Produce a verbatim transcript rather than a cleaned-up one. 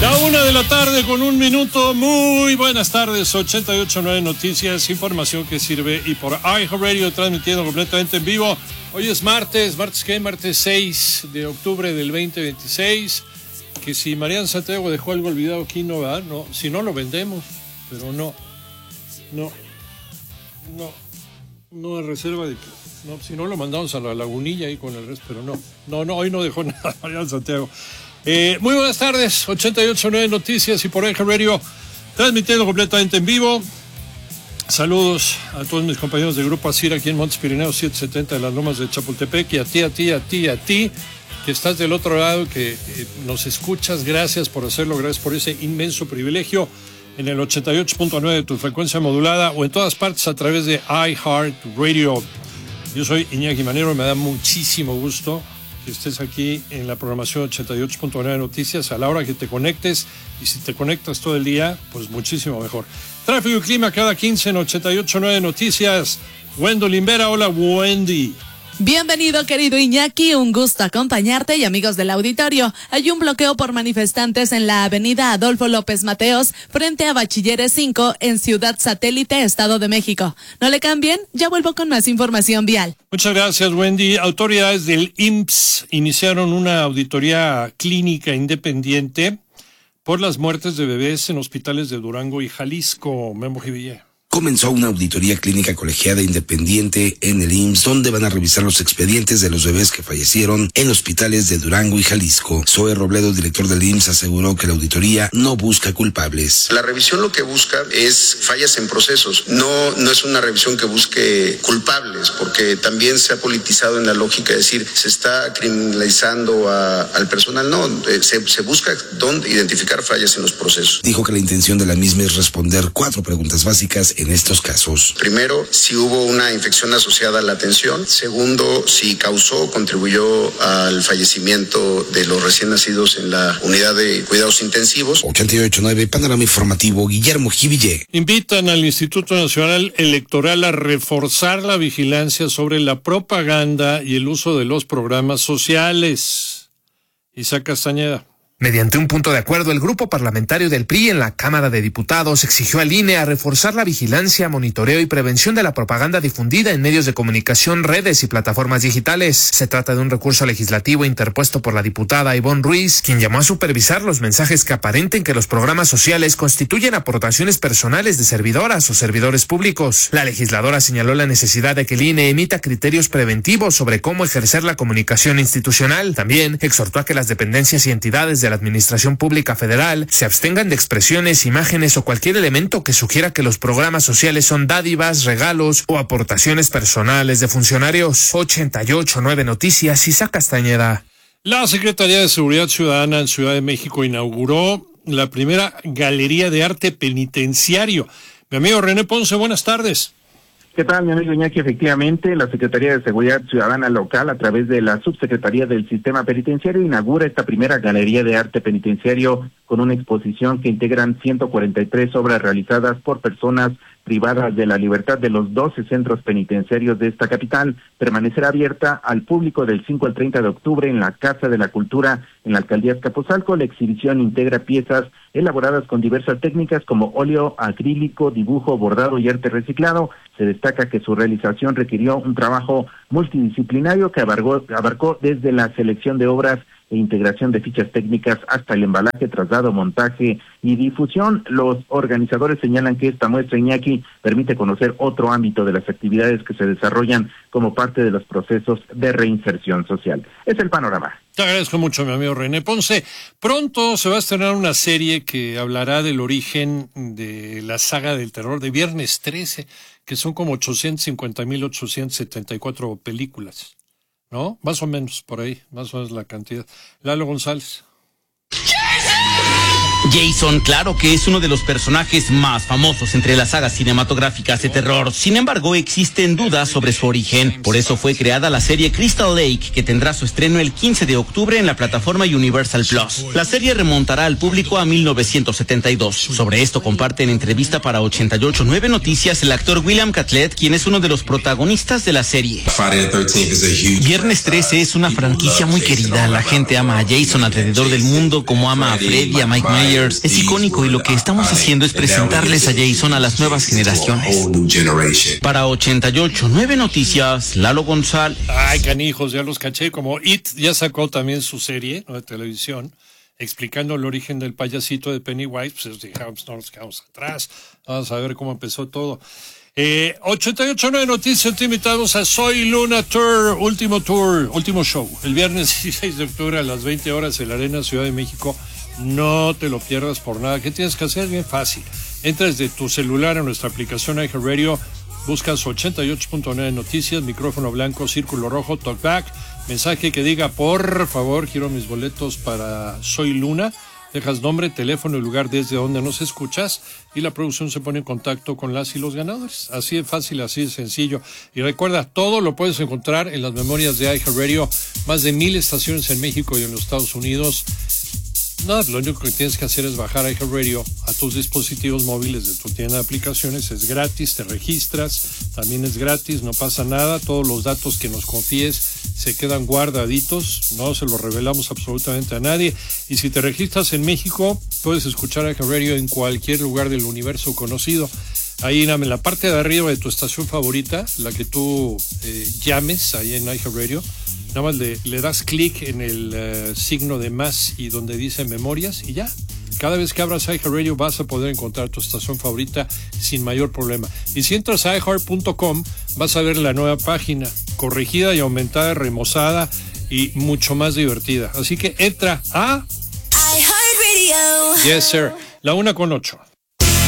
La una de la tarde con un minuto. Muy buenas tardes. ochenta y ocho punto nueve Noticias, información que sirve y por iHeartRadio transmitiendo completamente en vivo. Hoy es martes, martes qué, martes seis de octubre del veinte veintiséis. Que si Mariano Santiago dejó algo olvidado aquí, no va, no, si no lo vendemos, pero no, no, no, no es reserva de que, no, si no lo mandamos a la lagunilla ahí con el resto, pero no, no, no, hoy no dejó nada Mariano Santiago. Eh, muy buenas tardes, ochenta y ocho punto nueve Noticias y por iHeartRadio, transmitiendo completamente en vivo. Saludos a todos mis compañeros de Grupo Asir aquí en Montes Pirineos setecientos setenta de las Lomas de Chapultepec, y a ti, a ti, a ti, a ti, que estás del otro lado, que eh, nos escuchas. Gracias por hacerlo, gracias por ese inmenso privilegio en el ochenta y ocho punto nueve de tu frecuencia modulada o en todas partes a través de iHeartRadio. Yo soy Iñaki Manero y me da muchísimo gusto que estés aquí en la programación ochenta y ocho punto nueve Noticias a la hora que te conectes, y si te conectas todo el día, pues muchísimo mejor. Tráfico y clima cada quince en ochenta y ocho punto nueve Noticias. Wendell Limbera, hola Wendy. Bienvenido, querido Iñaki, un gusto acompañarte, y amigos del auditorio. Hay un bloqueo por manifestantes en la avenida Adolfo López Mateos, frente a Bachilleres cinco, en Ciudad Satélite, Estado de México. No le cambien, ya vuelvo con más información vial. Muchas gracias, Wendy. Autoridades del I M S S iniciaron una auditoría clínica independiente por las muertes de bebés en hospitales de Durango y Jalisco. Memo Jiville. Comenzó una auditoría clínica colegiada independiente en el I M S S, donde van a revisar los expedientes de los bebés que fallecieron en hospitales de Durango y Jalisco. Zoe Robledo, director del I M S S, aseguró que la auditoría no busca culpables. La revisión lo que busca es fallas en procesos. No, no es una revisión que busque culpables, porque también se ha politizado en la lógica de decir se está criminalizando a, al personal. No, se, se busca dónde identificar fallas en los procesos. Dijo que la intención de la misma es responder cuatro preguntas básicas en estos casos. Primero, si hubo una infección asociada a la atención. Segundo, si causó o contribuyó al fallecimiento de los recién nacidos en la unidad de cuidados intensivos. ochenta y ocho punto nueve Panorama Informativo, Guillermo Jiville. Invitan al Instituto Nacional Electoral a reforzar la vigilancia sobre la propaganda y el uso de los programas sociales. Isaac Castañeda. Mediante un punto de acuerdo, el grupo parlamentario del P R I en la Cámara de Diputados exigió al I N E a reforzar la vigilancia, monitoreo y prevención de la propaganda difundida en medios de comunicación, redes y plataformas digitales. Se trata de un recurso legislativo interpuesto por la diputada Ivonne Ruiz, quien llamó a supervisar los mensajes que aparenten que los programas sociales constituyen aportaciones personales de servidoras o servidores públicos. La legisladora señaló la necesidad de que el I N E emita criterios preventivos sobre cómo ejercer la comunicación institucional. También exhortó a que las dependencias y entidades de la Administración Pública Federal se abstengan de expresiones, imágenes o cualquier elemento que sugiera que los programas sociales son dádivas, regalos o aportaciones personales de funcionarios. ochenta y ocho punto nueve Noticias, Isaac Castañeda. La Secretaría de Seguridad Ciudadana en Ciudad de México inauguró la primera galería de arte penitenciario. Mi amigo René Ponce, buenas tardes. ¿Qué tal, mi amigo Iñaki? Efectivamente, la Secretaría de Seguridad Ciudadana Local, a través de la Subsecretaría del Sistema Penitenciario, inaugura esta primera galería de arte penitenciario con una exposición que integran ciento cuarenta y tres obras realizadas por personas privadas de la libertad de los doce centros penitenciarios de esta capital. Permanecerá abierta al público del cinco al treinta de octubre en la Casa de la Cultura en la Alcaldía Azcapotzalco. La exhibición integra piezas elaboradas con diversas técnicas como óleo, acrílico, dibujo, bordado y arte reciclado. Se destaca que su realización requirió un trabajo multidisciplinario que abarcó, abarcó desde la selección de obras e integración de fichas técnicas hasta el embalaje, traslado, montaje y difusión. Los organizadores señalan que esta muestra, Iñaki, permite conocer otro ámbito de las actividades que se desarrollan como parte de los procesos de reinserción social. Es el panorama. Te agradezco mucho, mi amigo René Ponce. Pronto se va a estrenar una serie que hablará del origen de la saga del terror de Viernes trece, que son como ochocientos cincuenta mil ochocientos setenta y cuatro películas, ¿no? Más o menos, por ahí, más o menos la cantidad. Lalo González. Jason, claro que es uno de los personajes más famosos entre las sagas cinematográficas de terror. Sin embargo, existen dudas sobre su origen. Por eso fue creada la serie Crystal Lake, que tendrá su estreno el quince de octubre en la plataforma Universal Plus. La serie remontará al público a mil novecientos setenta y dos. Sobre esto comparte en entrevista para ochenta y ocho punto nueve Noticias el actor William Catlett, quien es uno de los protagonistas de la serie. Viernes trece es una franquicia muy querida. La gente ama a Jason alrededor del mundo como ama a Freddy, a Mike Myers Myers es icónico y lo que estamos haciendo es presentarles a Jason a las nuevas generaciones. Para ochenta y ocho punto nueve Noticias, Lalo González. Ay, canijos, ya los caché. Como It ya sacó también su serie, ¿no?, de televisión, explicando el origen del payasito de Pennywise, pues digamos, no nos quedamos atrás. Vamos a ver cómo empezó todo. Eh, ochenta y ocho punto nueve Noticias, te invitamos a Soy Luna Tour, último tour, último show, el viernes dieciséis de octubre a las veinte horas en la Arena Ciudad de México. No te lo pierdas por nada. ¿Qué tienes que hacer? Es bien fácil. Entras de tu celular a nuestra aplicación iHeartRadio, buscas ochenta y ocho punto nueve Noticias, micrófono blanco, círculo rojo, talkback, mensaje que diga, por favor, quiero mis boletos para Soy Luna. Dejas nombre, teléfono y lugar desde donde nos escuchas y la producción se pone en contacto con las y los ganadores. Así de fácil, así de sencillo. Y recuerda, todo lo puedes encontrar en las memorias de iHeartRadio, más de mil estaciones en México y en los Estados Unidos. No, lo único que tienes que hacer es bajar iHeartRadio a tus dispositivos móviles de tu tienda de aplicaciones. Es gratis, te registras, también es gratis, no pasa nada. Todos los datos que nos confíes se quedan guardaditos, no se los revelamos absolutamente a nadie. Y si te registras en México, puedes escuchar iHeartRadio en cualquier lugar del universo conocido. Ahí en la parte de arriba de tu estación favorita, la que tú eh, llames ahí en iHeartRadio, nada más le, le das clic en el uh, signo de más y donde dice memorias y ya. Cada vez que abras iHeartRadio vas a poder encontrar tu estación favorita sin mayor problema. Y si entras a iHeart punto com vas a ver la nueva página, corregida y aumentada, remozada y mucho más divertida. Así que entra a iHeartRadio. Yes, sir. La una con ocho.